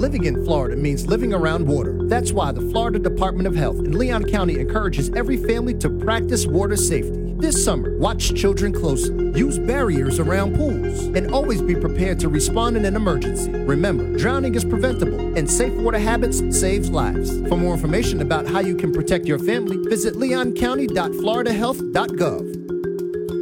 Living in Florida means living around water. That's why the Florida Department of Health in Leon County encourages every family to practice water safety. This summer, watch children closely, use barriers around pools, and always be prepared to respond in an emergency. Remember, drowning is preventable, and safe water habits saves lives. For more information about how you can protect your family, visit leoncounty.floridahealth.gov.